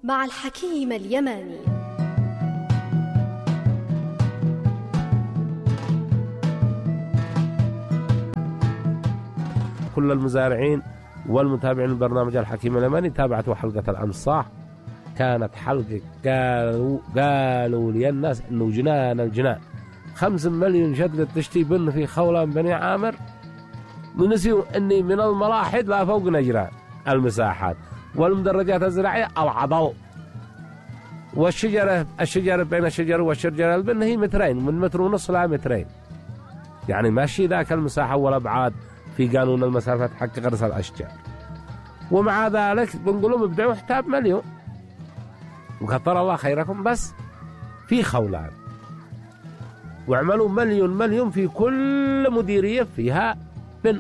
مع الحكيم اليماني. كل المزارعين والمتابعين لبرنامج الحكيم اليماني تابعتوا حلقة الأمس صح؟ كانت حلقة قالوا لي الناس إنه جنان الجنان 5 مليون شتلة تشتي بن في خولان بني عامر، ونسيوا إني من الملاحد لا فوق نجران المساحات والمدرجات الزراعية العضل، والشجرة بين الشجر والشجرة البن هي 2 متر من 1.5 متر ل 2 متر، يعني ماشي ذاك المساحة والأبعاد في قانون المسافات حق غرس الأشجار. ومع ذلك بنقولهم ابدعوا حتاب 1 مليون وكثر الله خيركم بس في خولان، واعملوا 1 مليون في كل مديرية فيها بن.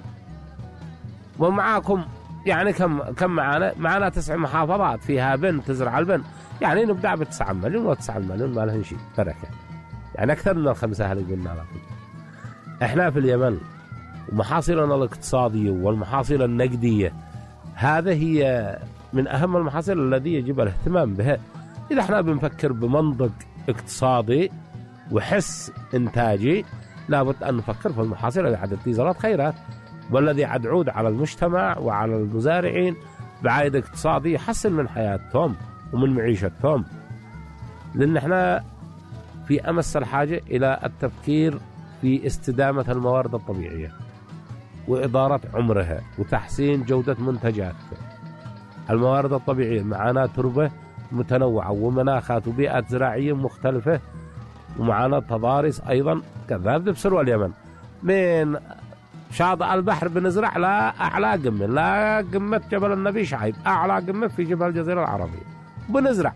ومعاكم يعني كم معنا 9 محافظات فيها بن تزرع البن، يعني نبدأ ب9 مليون و9 مليون ما لهن شيء بركة، يعني أكثر من ال5 اللي قلنا لكم. احنا في اليمن ومحاصيلنا الاقتصادية والمحاصيل النقدية هذا هي من أهم المحاصيل التي يجب الاهتمام بها. إذا احنا بنفكر بمنطق اقتصادي وحس إنتاجي لابد أن نفكر في المحاصيل التي عدد تيزرات خيرات، والذي عد عود على المجتمع وعلى المزارعين بعائد اقتصادي يحسن من حياتهم ومن معيشتهم. لأن احنا في أمس الحاجة إلى التفكير في استدامة الموارد الطبيعية وإدارة عمرها وتحسين جودة منتجاتها. الموارد الطبيعية معنا تربة متنوعة ومناخات وبيئات زراعية مختلفة، ومعنا تضاريس أيضا كذاب بسلوى اليمن من شاطئ البحر بنزرع لا أعلى قمة، لا قمة جبل النبي شعيب، أعلى قمة في جبل الجزيرة العربية بنزرع.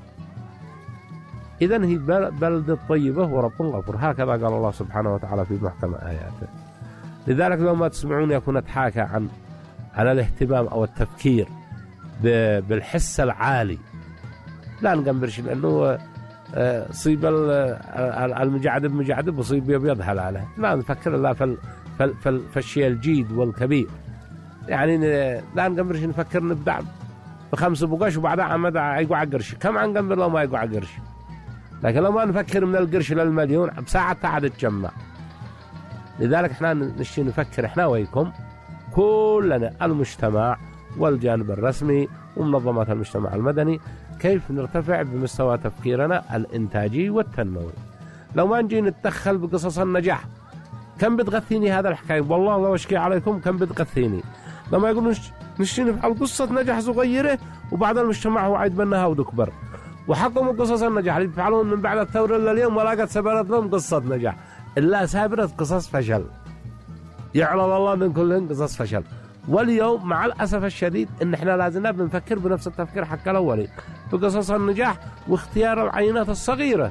إذن هي بلدة طيبة ورب غفور، هكذا قال الله سبحانه وتعالى في محكم آياته. لذلك لو ما تسمعون يكون أتحاكى عن الاهتمام أو التفكير بالحس العالي لا نقنبرش، لأنه صيب المجعدب مجعدب وصيب يبيض هلاله، لا نفكر إلا في الشيء الجيد والكبير. يعني لا نقنبرش نفكر نبدأ ب5 بقاش وبعدها عمد يقع قرش، كم عن قنبر لو ما يقع قرش. لكن لو ما نفكر من القرش للمليون بساعة تعد تجمع. لذلك احنا نشي نفكر احنا وياكم كلنا المجتمع والجانب الرسمي ومنظمات المجتمع المدني كيف نرتفع بمستوى تفكيرنا الانتاجي والتنموي. لو ما نجي نتدخل بقصص النجاح كم بتغثيني هذا الحكاية، والله لو اشكي عليكم كم بتغثيني لما يقولون نشي نفعل قصة نجاح صغيرة وبعد المجتمع هو عيد منها ودكبر، وحقهم قصص النجاح اللي بيفعلون من بعد الثورة لليوم ولا قد سبرت لهم قصة نجاح إلا سابرت قصص فشل، يعلم الله من كلهم قصص فشل. واليوم مع الأسف الشديد إن إحنا لازلنا بنفكر بنفس التفكير حق الأولي بقصص النجاح واختيار العينات الصغيرة.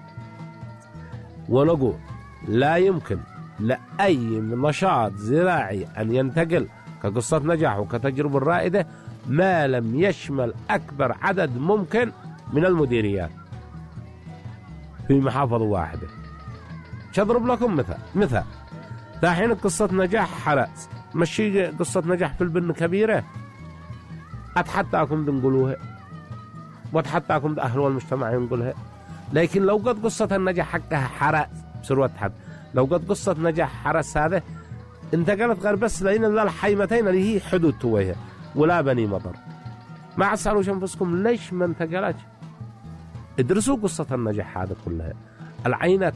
ونقول لا يمكن لأي نشاط زراعي أن ينتقل كقصة نجاح وكتجربة رائدة ما لم يشمل أكبر عدد ممكن من المديريات في محافظة واحدة. شضرب لكم مثال دحين قصة نجاح حرس مشي قصة نجاح في البن كبيرة أتحداكم تنقلوها وأتحداكم أهل والمجتمع ينقلها. لكن لو قد قصة النجاح حقها حرس بسروة حد، لو قد قصة نجاح حرس هذا انتقلت غير بس لأن الله الحيمتين اللي هي حدود تويها ولا بني مطر، ما عسالوش أنفسكم ليش ما انتقلت. ادرسوا قصة النجاح هذا كلها. العينات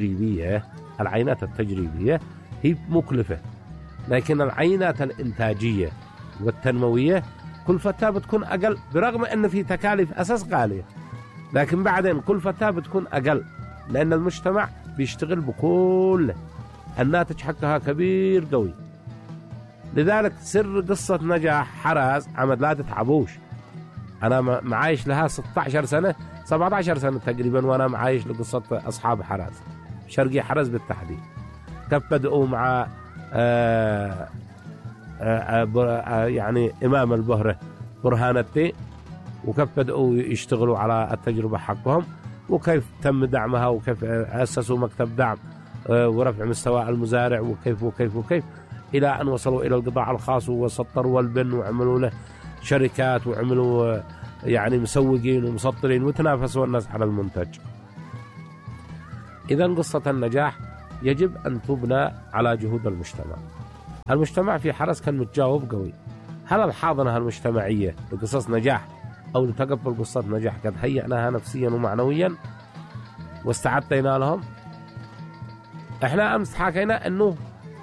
التجريبية هي مكلفة، لكن العينات الإنتاجية والتنموية كلفتها بتكون أقل، برغم أن في تكاليف أساس غالية، لكن بعدين كلفتها بتكون أقل لأن المجتمع بيشتغل بكله، الناتج حقها كبير قوي. لذلك سر قصة نجاح حرس عمد لا تتعبوش. أنا معايش لها 16 سنة 17 سنة تقريبا وأنا معايش لقصة أصحاب حرس شرقي حرس بالتحديد. كيف بدأوا مع يعني إمام البهرة برهان الدين، وكيف بدأوا يشتغلوا على التجربة حقهم، وكيف تم دعمها، وكيف أسسوا مكتب دعم ورفع مستوى المزارع، وكيف إلى أن وصلوا إلى القطاع الخاص وسطروا البن وعملوا له شركات وعملوا يعني مسوقين ومسطرين وتنافسوا الناس على المنتج. إذا قصة النجاح يجب أن تبنى على جهود المجتمع. المجتمع في حرص كان متجاوب قوي. هل الحاضنة المجتمعية لقصص نجاح أو لتقبل قصة نجاح قد هيئناها نفسيا ومعنويا واستعدتنا لهم؟ احنا أمس حكينا أنه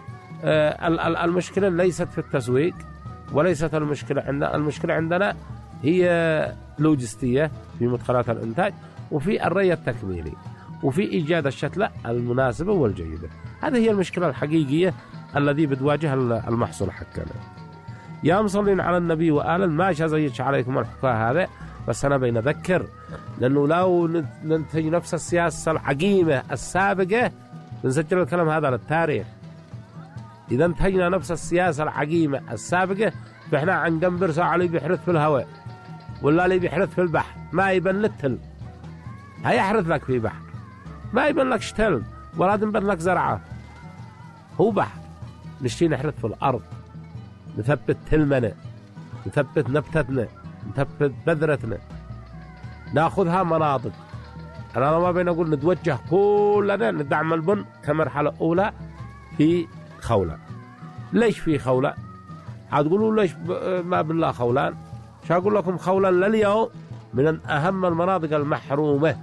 المشكلة ليست في التسويق وليست المشكلة عندنا هي لوجستية في مدخلات الإنتاج وفي الري التكميلي وفي إيجاد الشتلة المناسبة والجيدة. هذه هي المشكلة الحقيقية الذي بتواجه المحصول حقنا. يا مصلين على النبي وآله ما شزيتش عليكم الحكاية هذا، بس أنا بنذكر لأنه لو ننتج نفس السياسة العقيمة السابقة بنسجل الكلام هذا للتاريخ. إذا انتهينا نفس السياسة العقيمة السابقة فإحنا عن جنبر ساعة اللي بيحرث في الهواء ولا اللي بيحرث في البحر ما يبن لك تل، هيحرث لك في بحر ما يبن لك شتل ولا تنبن لك زرعة، هو بحر. نشتي نحرث في الأرض، نثبت تلمنا، نثبت نبتتنا، نثبت بذرتنا، ناخذها مناطق. أنا ما بين أقول نتوجه كلنا ندعم البن كمرحلة أولى في خولة. ليش في خولة؟ هتقولوا ليش ما بالله خولان؟ شو أقول لكم؟ خولا لليوم من أهم المناطق المحرومة،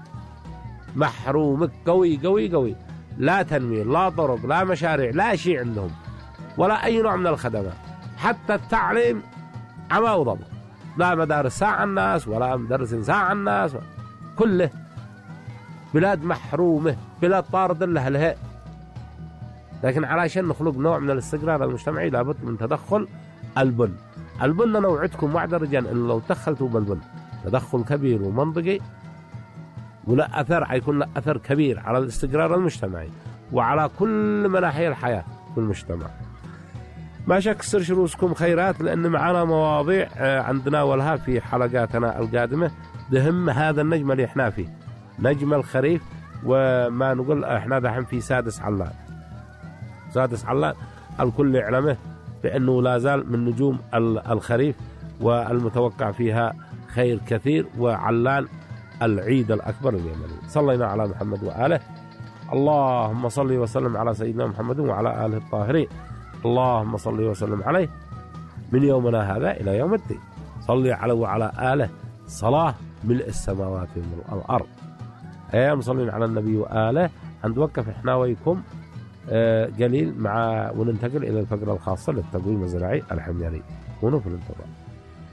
محرومة قوي قوي قوي، لا تنمية لا طرق لا مشاريع لا شيء عندهم ولا أي نوع من الخدمات، حتى التعليم عما وضبط، لا مدارس ساعة الناس ولا مدرس ساعة الناس، كله بلاد محرومة، بلاد طارد لها. لكن علشان نخلق نوع من الاستقرار المجتمعي لابد من تدخل البن. البن أنا وعدكم وعد رجال إن لو دخلتوا بالبن تدخل كبير ومنطقي ولا أثر، حيكون له أثر كبير على الاستقرار المجتمعي وعلى كل مناحي الحياة في المجتمع. ما شك استرشوا رؤوسكم خيرات، لأن معنا مواضيع عندنا ولها في حلقاتنا القادمة تهم هذا النجم اللي احنا فيه، نجم الخريف. وما نقول احنا دحين في سادس علان، سادس علان الكل يعلمه بأنه لا زال من نجوم الخريف والمتوقع فيها خير كثير، وعلان العيد الأكبر اليمني. صلينا على محمد وآله. اللهم صل وسلم على سيدنا محمد وعلى آله الطاهرين. اللهم صل وسلم عليه من يومنا هذا إلى يوم الدين. صلي على وعلى آله صلاة ملء السماوات وملء الأرض. أيها مصلين على النبي وآله. هنتوقف إحنا ويكم قليل وننتقل إلى الفقرة الخاصة للتقويم الزراعي الحميري. كونوا في الانتظار.